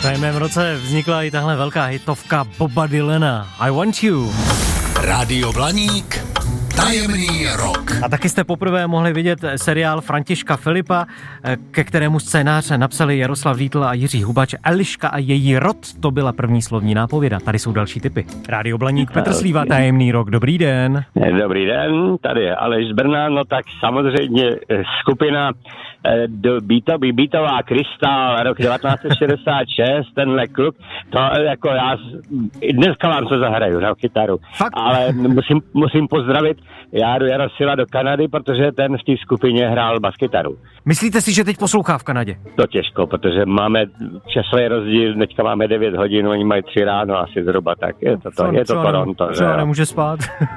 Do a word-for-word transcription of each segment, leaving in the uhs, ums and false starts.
V tajemném roce vznikla i tahle velká hitovka Boba Dylana I Want You. Rádio Blaník, tajemný rok. A taky jste poprvé mohli vidět seriál Františka Filipa, ke kterému scénář napsali Jaroslav Vítl a Jiří Hubač. Eliška a její rod, to byla první slovní nápověda. Tady jsou další tipy. Rádio Blaník, Petr Slíva, tajemný rok. Dobrý den. Dobrý den, tady je Aleš z Brna, no tak samozřejmě skupina Beato, Beatová Krystal, rok devatenáct set šedesát šest, tenhle kluk, to jako já dneska vám to zahraju na kytaru, Fakt? Ale musím, musím pozdravit Járu Jarosila do Kanady, protože ten v té skupině hrál baskytaru. Myslíte si, že teď poslouchá v Kanadě? To těžko, protože máme časový rozdíl, teďka máme devět hodin, oni mají tři ráno asi zhruba, tak je to, to, je to Toronto. Třeba nemůže spát.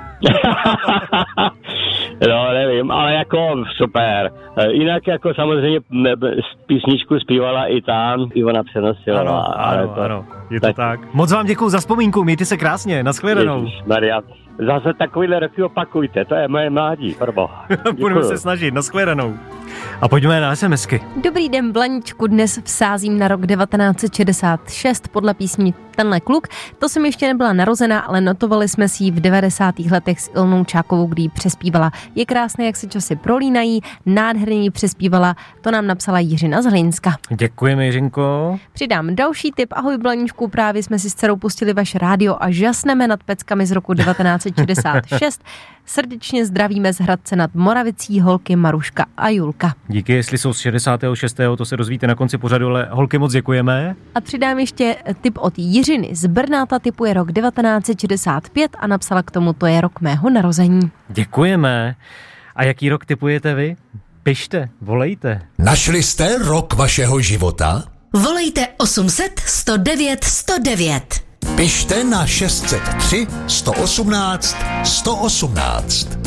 No, nevím, ale jako super. Jinak jako samozřejmě písničku zpívala i tam, Ivana Přenosila. Ano, ano, to, ano, je to tak. tak. Moc vám děkuju za vzpomínku, mějte se krásně, nashledanou. Maria, zase takovýhle roky opakujte, to je moje mládí, prbo. Budeme se snažit, nashledanou. A pojďme na SMSky. Dobrý den, Blaníčku, dnes vsázím na rok devatenáct set šedesát šest podle písni Tenhle kluk. To jsem ještě nebyla narozena, ale notovali jsme si ji v devadesátých letech s Ilnou Čákovou, kdy ji přespívala. Je krásné, jak se časy prolínají, nádherně ji přespívala, to nám napsala Jiřina z Hlinska. Děkujeme, Jiřinko. Přidám další tip. Ahoj, Blaníčku, právě jsme si s dcerou pustili vaše rádio a žasneme nad peckami z roku devatenáct set šedesát šest. Srdečně zdravíme z Hradce nad Moravicí holky Maruška a Julka. Díky, jestli jsou z šedesátého šestého to se dozvíte na konci pořadu, ale holky moc děkujeme. A přidám ještě tip od Jiřiny z Brna, ta tipuje rok devatenáct set šedesát pět a napsala k tomu, to je rok mého narození. Děkujeme. A jaký rok tipujete vy? Pište, volejte. Našli jste rok vašeho života? Volejte osm set sto devět sto devět. Pište na šest set tři sto osmnáct sto osmnáct.